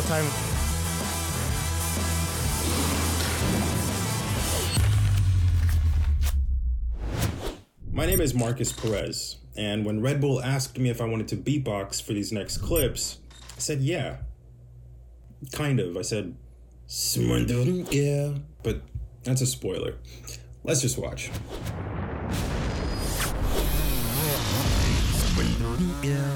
the time. My name is Marcus Perez, and when Red Bull asked me if I wanted to beatbox for these next clips, I said yeah. Kind of. I said, yeah, but that's a spoiler. Let's just watch.